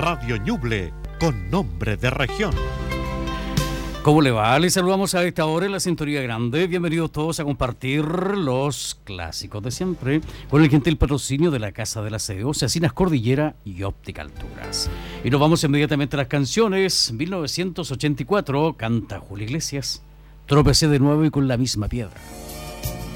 Radio Ñuble, con nombre de región. ¿Cómo le va? Les saludamos a esta hora en la Sintonía Grande. Bienvenidos todos a compartir los clásicos de siempre con el gentil patrocinio de la Casa del Aseo, Cecinas Cordillera y Óptica Alturas. Y nos vamos inmediatamente a las canciones. 1984, canta Julio Iglesias. Tropecé de nuevo y con la misma piedra.